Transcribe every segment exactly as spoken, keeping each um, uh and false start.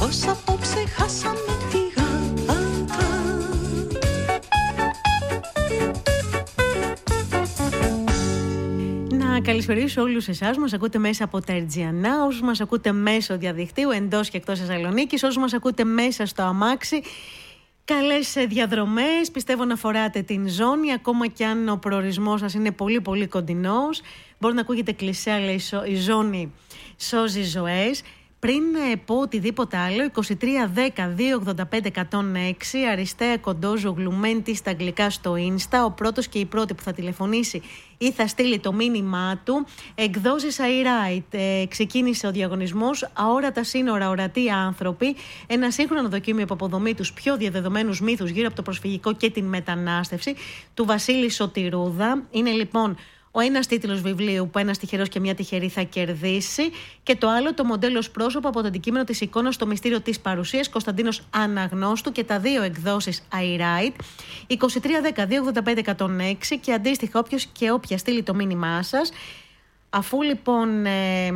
πως απόψε χάσαμε τη γάτα. Να καλησπερίσω όλους εσάς. Μας ακούτε μέσα από τα Ερτζιανά, όσους μας ακούτε μέσω διαδικτύου εντός και εκτός Θεσσαλονίκης, όσους μας ακούτε μέσα στο αμάξι. Καλές διαδρομές, πιστεύω να φοράτε την ζώνη, ακόμα και αν ο προορισμός σας είναι πολύ πολύ κοντινός. Μπορεί να ακούγεται κλισέ, αλλά η ζώνη σώζει ζωές. Πριν πω οτιδήποτε άλλο, είκοσι τρία δέκα δύο ογδόντα πέντε εκατόν έξι, Αριστέα Κοντόζο Γλουμέντη στα αγγλικά στο Insta. Ο πρώτος και η πρώτη που θα τηλεφωνήσει ή θα στείλει το μήνυμά του. Εκδόσεις iWrite. Ε, ξεκίνησε ο διαγωνισμός. Αόρατα σύνορα, ορατοί άνθρωποι. Ένα σύγχρονο δοκίμιο από αποδομή τους πιο διαδεδομένους μύθους γύρω από το προσφυγικό και την μετανάστευση, του Βασίλη Σωτηρούδα. Είναι λοιπόν ο ένας τίτλος βιβλίου που ένας τυχερός και μια τυχερή θα κερδίσει, και το άλλο το μοντέλο ως πρόσωπο από το αντικείμενο της εικόνας στο μυστήριο της παρουσίας, Κωνσταντίνος Αναγνώστου, και τα δύο εκδόσεις iWrite. είκοσι τρία δέκα δύο ογδόντα πέντε εκατόν έξι και αντίστοιχα όποιος και όποια στείλει το μήνυμά σας. Αφού λοιπόν ε,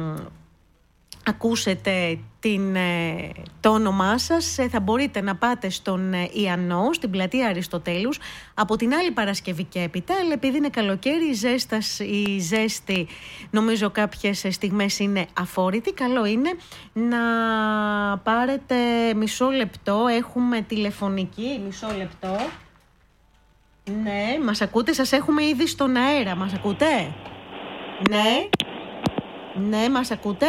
ακούσετε την, ε, το όνομά σας, ε, θα μπορείτε να πάτε στον ε, Ιαννό, στην πλατεία Αριστοτέλους, από την άλλη Παρασκευή και έπειτα. Αλλά επειδή είναι καλοκαίρι, η, ζέστας, η ζέστη νομίζω κάποιες στιγμές είναι αφόρητη. Καλό είναι να πάρετε μισό λεπτό. Έχουμε τηλεφωνική, μισό λεπτό. Ναι, μας ακούτε, σας έχουμε ήδη στον αέρα. Μας ακούτε? Ναι, ναι, μας ακούτε?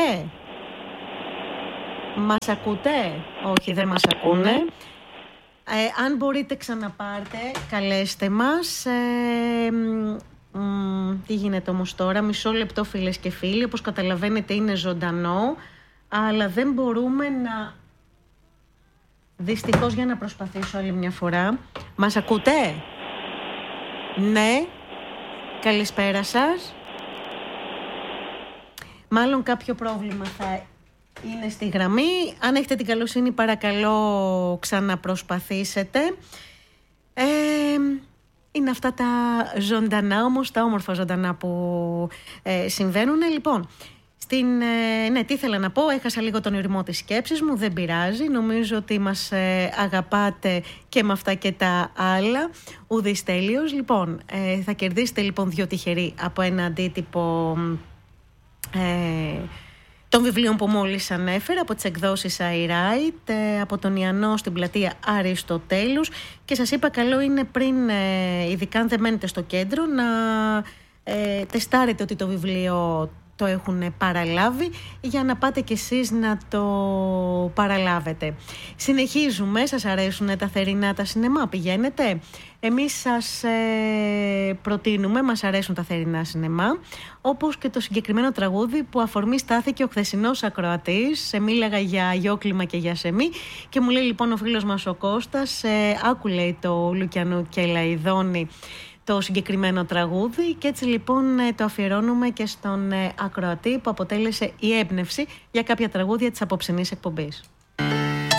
Μας ακούτε? Όχι, δεν μας ακούνε. Ε, αν μπορείτε ξαναπάρτε, καλέστε μας. Ε, μ, τι γίνεται όμως τώρα? Μισό λεπτό, φίλες και φίλοι. Όπως καταλαβαίνετε είναι ζωντανό, αλλά δεν μπορούμε να... Δυστυχώς, για να προσπαθήσω άλλη μια φορά. Μας ακούτε? Ναι. Καλησπέρα σας. Μάλλον κάποιο πρόβλημα θα είναι στη γραμμή. Αν έχετε την καλοσύνη, παρακαλώ ξαναπροσπαθήσετε. Ε, είναι αυτά τα ζωντανά, όμως τα όμορφα ζωντανά που ε, συμβαίνουν. Λοιπόν, στην, ε, ναι, τι ήθελα να πω, έχασα λίγο τον ηρμό της σκέψης μου, δεν πειράζει. Νομίζω ότι μας ε, αγαπάτε και με αυτά και τα άλλα. Ουδής τέλειος. Λοιπόν, ε, θα κερδίσετε λοιπόν δύο τυχεροί από ένα αντίτυπο ε, των βιβλίων που μόλις ανέφερα, από τις εκδόσεις iWrite, ε, από τον Ιαννό στην πλατεία Αριστοτέλους. Και σας είπα, καλό είναι πριν, ε, ειδικά αν δεν μένετε στο κέντρο, να ε, τεστάρετε ότι το βιβλίο το έχουν παραλάβει, για να πάτε κι εσείς να το παραλάβετε. Συνεχίζουμε. Σας αρέσουν τα θερινά τα σινεμά? Πηγαίνετε? Εμείς σας ε, προτείνουμε, μας αρέσουν τα θερινά σινεμά, όπως και το συγκεκριμένο τραγούδι που αφορμή στάθηκε ο χθεσινός ακροατής. Ε, μίλαγα για γιόκλιμα και για σεμί και μου λέει λοιπόν ο φίλος μας ο Κώστας, ε, άκου λέει το Λουκιανού και Λαϊδόνη το συγκεκριμένο τραγούδι, και έτσι λοιπόν το αφιερώνουμε και στον ακροατή που αποτέλεσε η έμπνευση για κάποια τραγούδια της απόψινής εκπομπής.